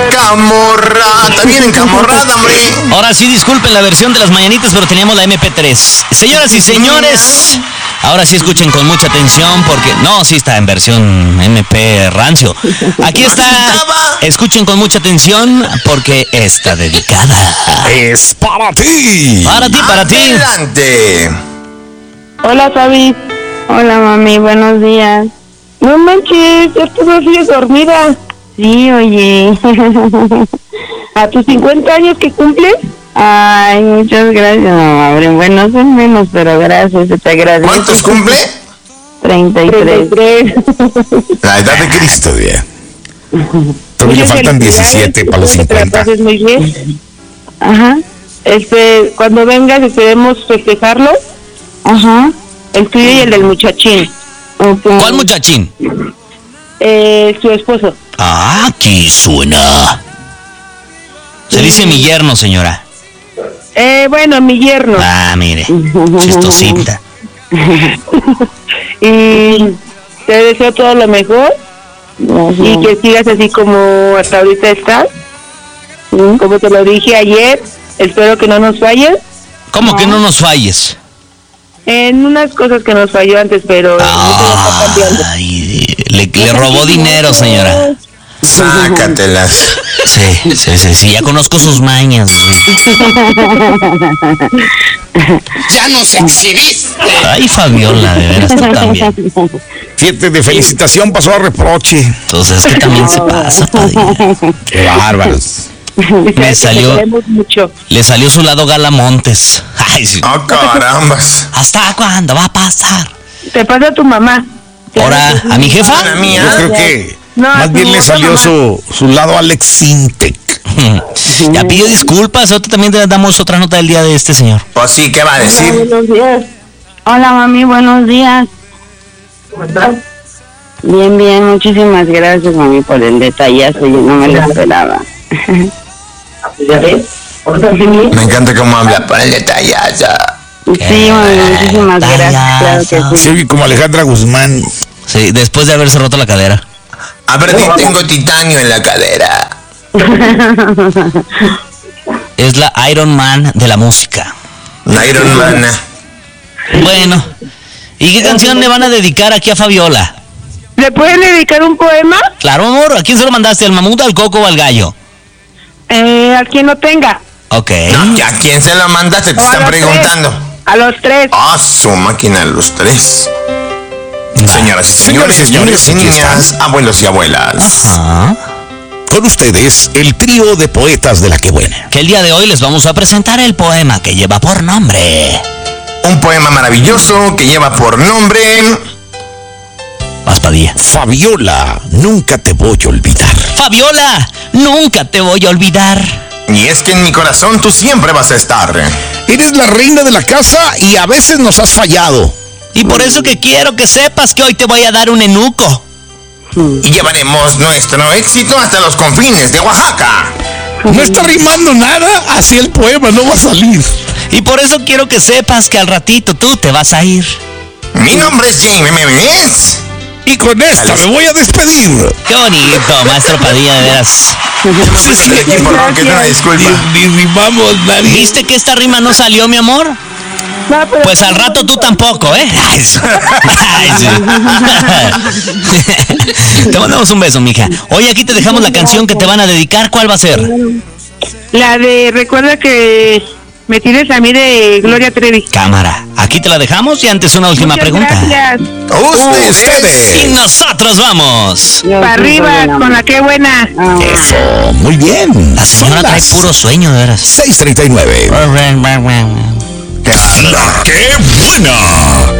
camorra. También encamorrada, hombre. Ahora sí, disculpen la versión de las mañanitas, pero teníamos la MP3. Señoras y señores, ahora sí escuchen con mucha atención porque... No, sí está en versión MP rancio. Aquí está. Escuchen con mucha atención porque está dedicada. Es para ti. Para ti, para ti. Adelante. Hola, Fabi. Hola, mami, buenos días. No manches, ya tú no sigues dormida. Sí, oye. ¿A tus 50 años que cumples? Ay, muchas gracias, mamá. Bueno, son menos, pero gracias, te agradezco. ¿Cuántos cumple? 33. La edad de Cristo, bien. Todavía le faltan 17 para los 50. Muy bien. Ajá. Cuando vengas esperemos festejarlo. Ajá. El tuyo y el del muchachín. Okay. ¿Cuál muchachín? Su esposo. Ah, aquí suena. Se dice mi yerno, señora. Bueno, mi yerno. Ah, mire, chistosita. Y te deseo todo lo mejor. Y que sigas así como hasta ahorita estás. Como te lo dije ayer, espero que no nos falles. ¿Cómo que no nos falles? En unas cosas que nos falló antes, pero Ay, le robó dinero, señora. Sácatelas. Sí, ya conozco sus mañas. Ya nos exhibiste. Ay, Fabiola, de veras, tú también. Fíjate, de felicitación pasó a reproche. Entonces es que también se pasa, Padilla. Qué bárbaros. Le salió su lado Galamontes. Ay, sí. ¡Ah, carambas! ¿Hasta cuándo va a pasar? Te pasa a tu mamá. ¿Ahora a mi jefa? A la mía. Yo creo que No, más bien le salió su lado Alex Sintek. Ya pidió disculpas. Ahorita también te damos otra nota del día de este señor. Pues sí, ¿qué va a decir? Buenos días. Hola, mami, buenos días. ¿Cómo estás? Bien, bien, muchísimas gracias, mami, por el detallazo. Yo no me lo esperaba. Me encanta cómo habla por el detallazo. Sí, mami, muchísimas gracias. Claro que sí. Se oye como Alejandra Guzmán. Sí, después de haberse roto la cadera. A ver, tengo titanio en la cadera. Es la Iron Man de la música. La Iron Man. Bueno, ¿y qué canción le van a dedicar aquí a Fabiola? ¿Le pueden dedicar un poema? Claro, amor. ¿A quién se lo mandaste? ¿Al mamut, al coco o al gallo? A quien lo tenga. Ok. No, ¿a quién se lo mandaste? Te están preguntando. A los tres. Ah, su máquina, los tres. Señoras y señores, niños y niñas, abuelos y abuelas. Ajá. Con ustedes, el trío de poetas de La Que Buena. Que el día de hoy les vamos a presentar el poema que lleva por nombre... Un poema maravilloso que lleva por nombre... Padilla. Fabiola, nunca te voy a olvidar. Fabiola, nunca te voy a olvidar. Y es que en mi corazón tú siempre vas a estar. Eres la reina de la casa y a veces nos has fallado. Y por eso que quiero que sepas que hoy te voy a dar un enuco. Y llevaremos nuestro éxito hasta los confines de Oaxaca. No está rimando nada, así el poema no va a salir. Y por eso quiero que sepas que al ratito tú te vas a ir. Mi nombre es Jamie Memes. Y con esta me voy a despedir. Qué bonito, maestro Padilla, de veras. Ni rimamos nadie. ¿Viste que esta rima no salió, mi amor? No, pero pues al rato tú tampoco, ¿eh? Ay, sí. Te mandamos un beso, mija. Hoy aquí te dejamos la canción que te van a dedicar. ¿Cuál va a ser? La de Recuerda que me tienes a mí, de Gloria Trevi. Cámara. Aquí te la dejamos y antes una última pregunta. Gracias. Ustedes. Y nosotros vamos. Para arriba con La Que Buena. Eso, muy bien. La señora trae puro sueño, de veras. 6:39. La Que Buena.